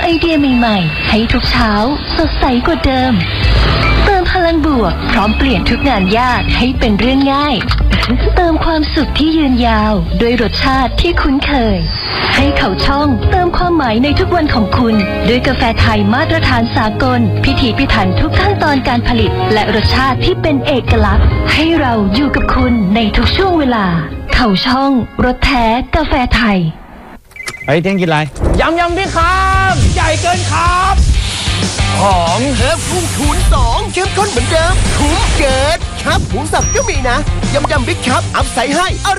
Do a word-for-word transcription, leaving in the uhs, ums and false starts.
ไอเดียใหม่ๆให้ทุกเช้าสดใสกว่าเดิมเติมพลังบวกพร้อมเปลี่ยนทุกงานยากให้เป็นเรื่องง่ายเติมความสุขที่ยืนยาวด้วยรสชาติที่คุ้นเคยให้เขาช่องเติมความหมายในทุกวันของคุณด้วยกาแฟไทยมาตรฐานสากลพิถีพิถันทุกขั้นตอนการผลิตและรสชาติที่เป็นเอกลักษณ์ให้เราอยู่กับคุณในทุกช่วงเวลาเขาช่องรสแท้กาแฟไทยเฮ้ยเที่ยงกินอะไรยำยำพี่ครับใหญ่เกินครับหอมเฮิร์บกุ้งคูณสองเข้มข้นเหมือนเดิมคุ้มเกิดครับหมูสับก็มีนะยำยำบิ๊กครับอัพใส่ให้